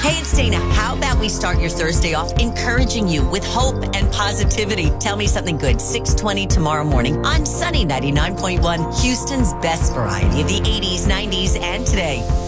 Hey, it's Dana. How about we start your Thursday off encouraging you with hope and positivity? Tell me something good. 6:20 tomorrow morning on Sunny 99.1, Houston's best variety of the 80s, 90s, and today.